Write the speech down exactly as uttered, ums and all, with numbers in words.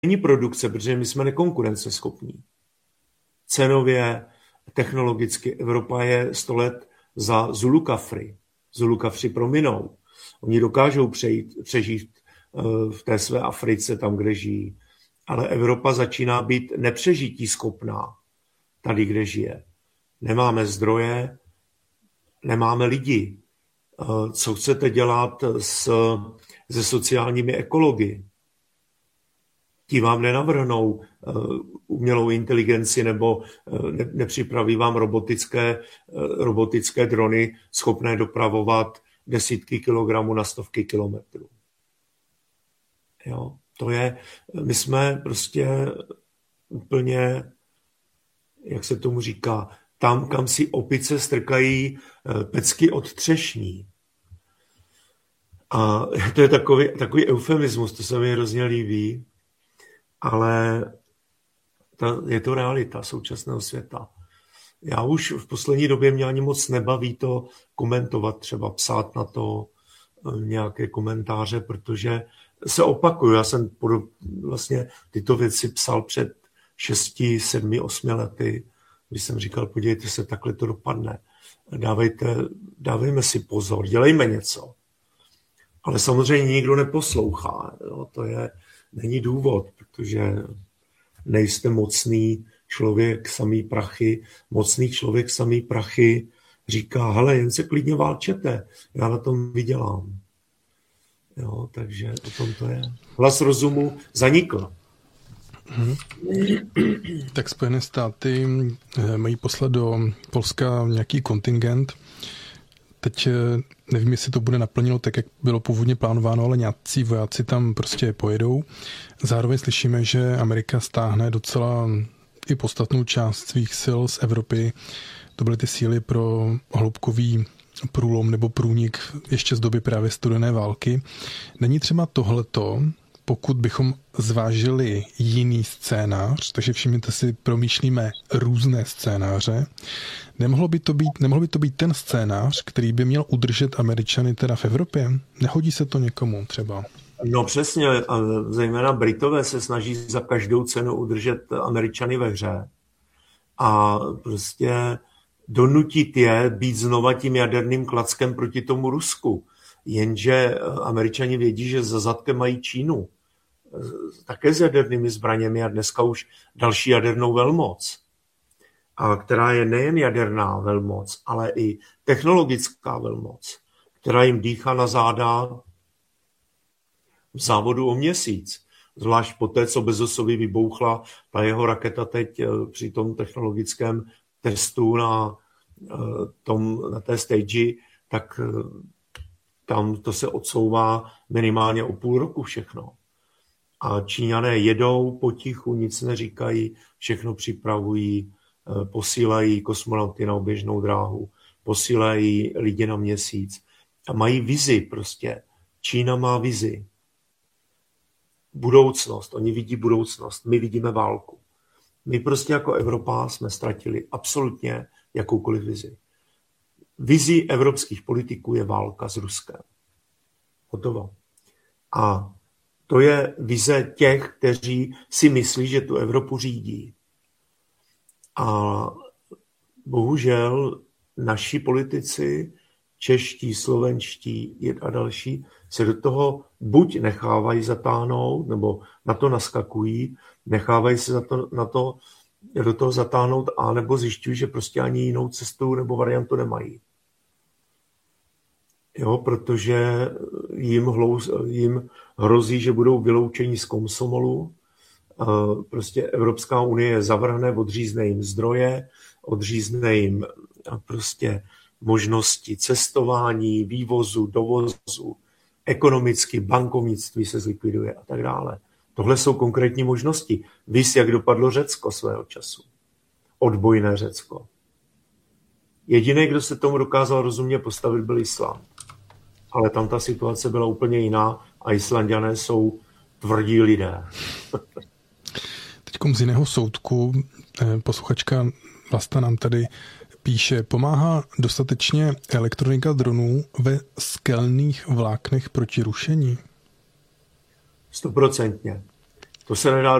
není produkce, protože my jsme nekonkurenceschopní. Cenově, technologicky Evropa je sto let za Zulukafry. Zulukafři prominou. Oni dokážou přejít, přežít v té své Africe, tam, kde žijí. Ale Evropa začíná být nepřežití schopná tady, kde žije. Nemáme zdroje, nemáme lidi. Co chcete dělat s, se sociálními ekology? Ti vám nenavrhnou umělou inteligenci nebo ne, nepřipraví vám robotické, robotické drony schopné dopravovat desítky kilogramů na stovky kilometrů. Jo, to je, my jsme prostě úplně, jak se tomu říká, tam, kam si opice strkají pecky od třešní. A to je takový, takový eufemismus, to se mi hrozně líbí, ale ta, je to realita současného světa. Já už v poslední době mě ani moc nebaví to komentovat, třeba psát na to nějaké komentáře, protože se opakuju. Já jsem vlastně tyto věci psal před šesti, sedmi, osmi lety, když jsem říkal, podívejte se, takhle to dopadne. Dávejte, dávejme si pozor, dělejme něco. Ale samozřejmě nikdo neposlouchá. Jo? To je, není důvod, protože nejste mocný člověk, samý prachy. Mocný člověk, samý prachy říká, hele, jen se klidně válčete, já na tom vydělám. Jo, takže o tom to je. Hlas rozumu zanikl. Hmm. Tak Spojené státy mají poslat do Polska nějaký kontingent. Teď nevím, jestli to bude naplněno tak, jak bylo původně plánováno, ale nějací vojáci tam prostě pojedou. Zároveň slyšíme, že Amerika stáhne docela i podstatnou část svých sil z Evropy. To byly ty síly pro hloubkový průlom nebo průnik ještě z doby právě studené války. Není třeba tohleto, pokud bychom zvážili jiný scénář, takže všimněte si, promýšlíme různé scénáře, nemohlo by to být, nemohlo by to být ten scénář, který by měl udržet Američany teda v Evropě? Nehodí se to někomu třeba? No přesně, zejména Britové se snaží za každou cenu udržet Američany ve hře a prostě donutit je být znova tím jaderným klackem proti tomu Rusku. Jenže Američani vědí, že za zadkem mají Čínu. Také s jadernými zbraněmi a dneska už další jadernou velmoc. A která je nejen jaderná velmoc, ale i technologická velmoc, která jim dýchá na záda v závodu o měsíc. Zvlášť po té, co Bezosovi vybouchla ta jeho raketa teď při tom technologickém testu na, tom, na té stage, tak tam to se odsouvá minimálně o půl roku všechno. A Číňané jedou potichu, nic neříkají, všechno připravují, posílají kosmonauty na oběžnou dráhu, posílají lidi na měsíc a mají vizi prostě. Čína má vizi. Budoucnost, oni vidí budoucnost, my vidíme válku. My prostě jako Evropa jsme ztratili absolutně jakoukoliv vizi. Vizí evropských politiků je válka s Ruskem. Hotovo. A to je vize těch, kteří si myslí, že tu Evropu řídí. A bohužel naši politici, čeští, slovenští a další, se do toho buď nechávají zatáhnout, nebo na to naskakují, nechávají se za to, na to, do toho zatáhnout, a nebo zjišťují, že prostě ani jinou cestu nebo variantu nemají. Jo, protože jim, hlous, jim hrozí, že budou vyloučeni z komsomolu. Prostě Evropská unie zavrhne, odřízne jim zdroje, odřízne jim prostě možnosti cestování, vývozu, dovozu, ekonomicky, bankovnictví se zlikviduje a tak dále. Tohle jsou konkrétní možnosti. Víš, jak dopadlo Řecko svého času. Odbojné Řecko. Jediný, kdo se tomu dokázal rozumně postavit, byl Island. Ale tam ta situace byla úplně jiná a Islanďané jsou tvrdí lidé. Teďkom z jiného soudku posluchačka Vlasta nám tady píše, pomáhá dostatečně elektronika dronů ve skelných vláknech proti rušení? Stoprocentně. To se nedá